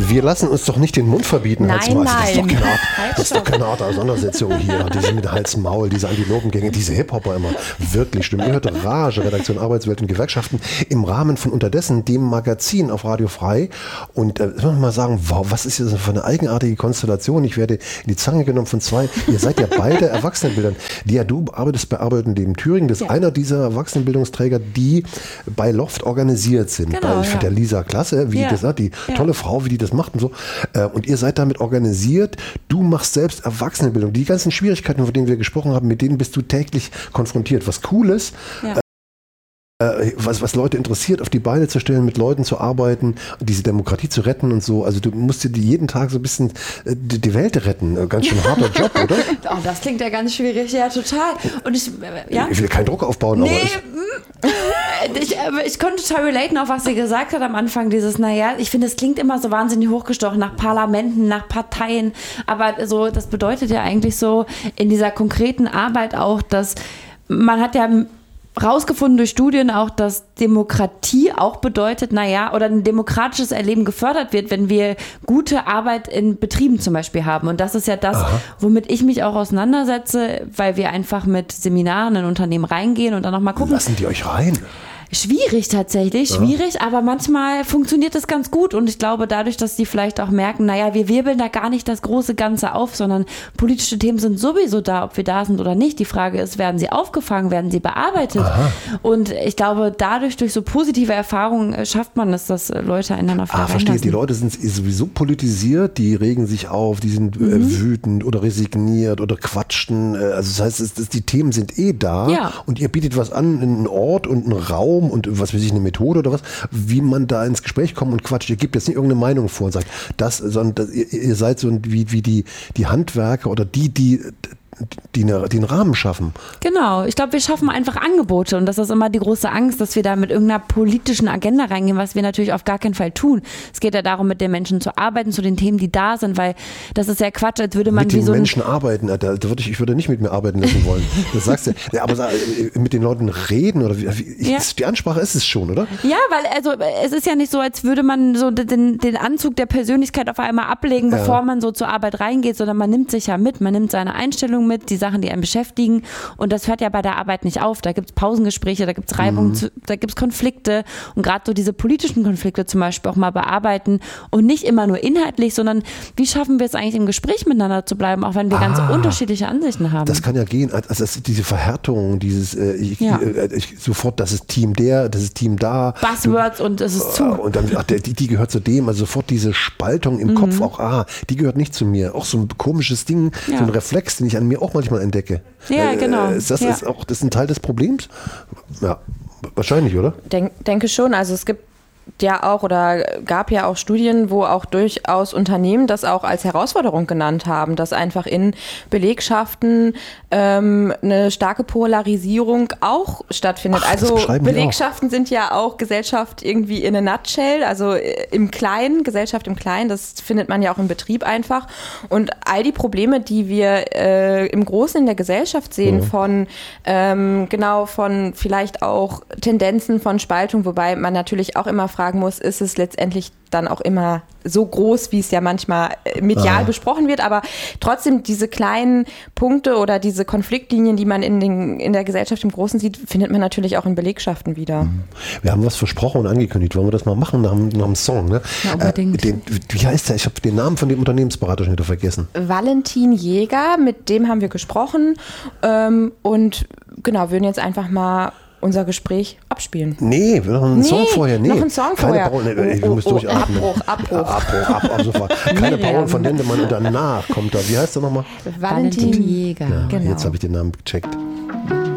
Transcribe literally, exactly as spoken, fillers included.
Wir lassen uns doch nicht den Mund verbieten. Nein, Hals-Maul. nein. Das ist doch keine Art, das ist doch keine Art Auseinandersetzung hier. Diese mit Hals-Maul, diese Antilopengänge, diese Hip-Hopper immer. Wirklich schlimm. Ihr hört Rage, Redaktion Arbeitswelt und Gewerkschaften im Rahmen von Unterdessen, dem Magazin auf Radio Frei. Und äh, muss man mal sagen, wow, was ist das für eine eigenartige Konstellation? Ich werde in die Zange genommen von zwei. Ihr seid ja beide Erwachsenenbildern. Ja, du arbeitest bei Arbeit in dem Thüringen. Das ist ja einer dieser Erwachsenenbildungsträger, die bei Loft organisiert sind. Genau, bei ja. der Lisa Klasse, wie ja. die das hat, die ja. tolle Frau, wie die das macht und so. Und ihr seid damit organisiert. Du machst selbst Erwachsenenbildung. Die ganzen Schwierigkeiten, von denen wir gesprochen haben, mit denen bist du täglich konfrontiert. Was cool ist, ja. Was, was Leute interessiert, auf die Beine zu stellen, mit Leuten zu arbeiten, diese Demokratie zu retten und so. Also du musst dir jeden Tag so ein bisschen die, die Welt retten. Ganz schön harter Job, oder? Oh, das klingt ja ganz schwierig, ja, total. Und ich, ja? Ich will keinen Druck aufbauen, nee, aber ich, ich, ich konnte total relaten auf, was sie gesagt hat am Anfang, dieses, naja, ich finde, es klingt immer so wahnsinnig hochgestochen nach Parlamenten, nach Parteien, aber so, das bedeutet ja eigentlich so in dieser konkreten Arbeit auch, dass man hat ja rausgefunden durch Studien auch, dass Demokratie auch bedeutet, naja, oder ein demokratisches Erleben gefördert wird, wenn wir gute Arbeit in Betrieben zum Beispiel haben. Und das ist ja das, Aha. womit ich mich auch auseinandersetze, weil wir einfach mit Seminaren in Unternehmen reingehen und dann nochmal gucken. Lassen die euch rein? Schwierig tatsächlich, ja. schwierig, aber manchmal funktioniert das ganz gut und ich glaube dadurch, dass die vielleicht auch merken, naja, wir wirbeln da gar nicht das große Ganze auf, sondern politische Themen sind sowieso da, ob wir da sind oder nicht. Die Frage ist, werden sie aufgefangen, werden sie bearbeitet? Aha. Und ich glaube, dadurch, durch so positive Erfahrungen schafft man es, dass Leute einander Ah, verstehe, die Leute sind sowieso politisiert, die regen sich auf, die sind mhm. äh, wütend oder resigniert oder quatschen. Also das heißt, es, es, die Themen sind eh da ja. und ihr bietet was an, einen Ort und einen Raum und was weiß ich, eine Methode oder was, wie man da ins Gespräch kommt und quatscht. Ihr gebt jetzt nicht irgendeine Meinung vor und sagt, das, sondern das, ihr, ihr seid so wie, wie die, die Handwerker oder die, die Die, eine, die einen Rahmen schaffen. Genau, ich glaube, wir schaffen einfach Angebote und das ist immer die große Angst, dass wir da mit irgendeiner politischen Agenda reingehen, was wir natürlich auf gar keinen Fall tun. Es geht ja darum, mit den Menschen zu arbeiten, zu den Themen, die da sind, weil das ist ja Quatsch, als würde man mit wie den so Menschen arbeiten, da würde ich, ich würde nicht mit mir arbeiten lassen wollen. Das sagst du, ja, aber mit den Leuten reden oder wie, ich, ja. die Ansprache ist es schon, oder? Ja, weil also es ist ja nicht so, als würde man so den, den Anzug der Persönlichkeit auf einmal ablegen, ja. bevor man so zur Arbeit reingeht, sondern man nimmt sich ja mit, man nimmt seine Einstellung mit, die Sachen, die einen beschäftigen und das hört ja bei der Arbeit nicht auf. Da gibt es Pausengespräche, da gibt es Reibung, mhm. da gibt es Konflikte und gerade so diese politischen Konflikte zum Beispiel auch mal bearbeiten und nicht immer nur inhaltlich, sondern wie schaffen wir es eigentlich im Gespräch miteinander zu bleiben, auch wenn wir ah, ganz unterschiedliche Ansichten haben. Das kann ja gehen, also diese Verhärtung, dieses äh, ich, ja. äh, ich, sofort, das ist Team der, das ist Team da. Buzzwords du, und es ist zu. Und dann, ach, der, die, die gehört zu dem, also sofort diese Spaltung im mhm. Kopf, auch, ah, die gehört nicht zu mir. Auch so ein komisches Ding, ja. so ein Reflex, den ich an mir auch manchmal entdecke. Ja, genau. Ist das ja. ist auch das ist ein Teil des Problems? Ja, wahrscheinlich, oder? Denk, denke schon. Also es gibt ja auch oder gab ja auch Studien, wo auch durchaus Unternehmen das auch als Herausforderung genannt haben, dass einfach in Belegschaften ähm, eine starke Polarisierung auch stattfindet. Ach, also Belegschaften sind ja auch Gesellschaft irgendwie in a nutshell, also im Kleinen, Gesellschaft im Kleinen, das findet man ja auch im Betrieb einfach. Und all die Probleme, die wir äh, im Großen in der Gesellschaft sehen, mhm. von ähm, genau von vielleicht auch Tendenzen von Spaltung, wobei man natürlich auch immer fragen muss, ist es letztendlich dann auch immer so groß, wie es ja manchmal medial ah. besprochen wird, aber trotzdem diese kleinen Punkte oder diese Konfliktlinien, die man in, den, in der Gesellschaft im Großen sieht, findet man natürlich auch in Belegschaften wieder. Wir haben was versprochen und angekündigt. Wollen wir das mal machen nach, nach dem Song? Ne? Ja, unbedingt. Äh, den, wie heißt der? Ich habe den Namen von dem Unternehmensberater schon wieder vergessen. Valentin Jäger, mit dem haben wir gesprochen ähm, und genau, würden jetzt einfach mal unser Gespräch abspielen. Nee, wir noch einen nee, Song vorher. Nee, noch einen Song keine vorher. Pause, nee, ich oh, muss oh, durchatmen. Abbruch, Abbruch. Abbruch, ab, ab, sofort. Keine Paul von Dendemann und danach kommt da. Wie heißt der nochmal? Valentin Jäger. Ja, genau. Jetzt habe ich den Namen gecheckt.